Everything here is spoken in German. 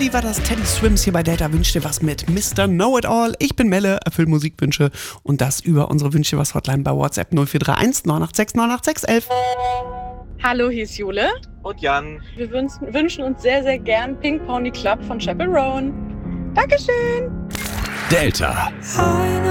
Lilly war das, Teddy Swims hier bei Delta Wünsch dir was mit Mr. Know-It-All. Ich bin Melle, erfüll Musikwünsche und das über unsere Wünsch dir was Hotline bei WhatsApp 0431 986 986 11. Hallo, hier ist Jule. Und Jan. Wir wünschen uns sehr, sehr gern Pink Pony Club von Chappell Roan. Dankeschön. Delta.